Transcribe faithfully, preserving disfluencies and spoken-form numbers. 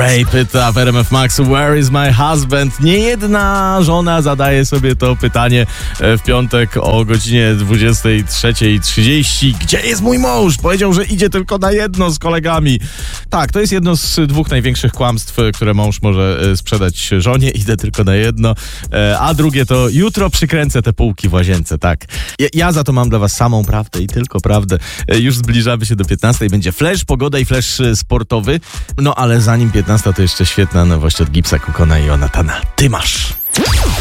Rape It Up, R M F Max, Where is my husband? Niejedna żona zadaje sobie to pytanie w piątek o godzinie dwudziestej trzeciej trzydzieści. Gdzie jest mój mąż? Powiedział, że idzie tylko na jedno z kolegami. Tak, to jest jedno z dwóch największych kłamstw, które mąż może sprzedać żonie. Idę tylko na jedno. A drugie to jutro przykręcę te półki w łazience, tak. Ja, ja za to mam dla was samą prawdę i tylko prawdę. Już zbliżamy się do piętnastej. Będzie flash, pogoda i flash sportowy. No ale zanim piętnasta, to jeszcze świetna nowość od Gipsa, Kukona i Jonatana. Ty masz.